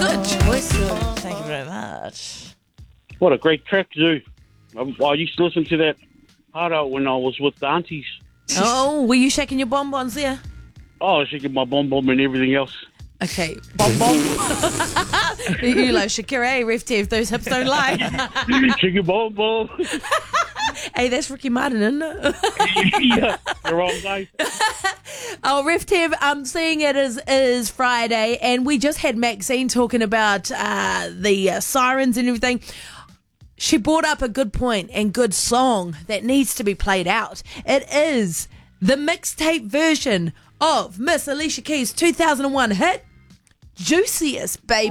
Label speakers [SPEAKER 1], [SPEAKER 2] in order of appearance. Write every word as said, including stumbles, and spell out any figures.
[SPEAKER 1] Good choice, Lou. Thank you very much.
[SPEAKER 2] What a great track, too. I, I used to listen to that hard out when I was with the aunties.
[SPEAKER 1] Oh, were you shaking your bonbons there?
[SPEAKER 2] Oh, I was shaking my bomb bomb and everything else.
[SPEAKER 1] Okay, bomb bomb. You like Shakira, hey, Ref Tev, those hips don't lie.
[SPEAKER 2] Shaking bomb bomb.
[SPEAKER 1] Hey, that's Ricky Martin, isn't it?
[SPEAKER 2] Yeah, the wrong guy.
[SPEAKER 1] Oh, Ref Tev, um, seeing it is, is Friday, and we just had Maxine talking about uh, the uh, sirens and everything. She brought up a good point and good song that needs to be played out. It is the mixtape version of Miss Alicia Keys' two thousand one hit, Juiciest, baby.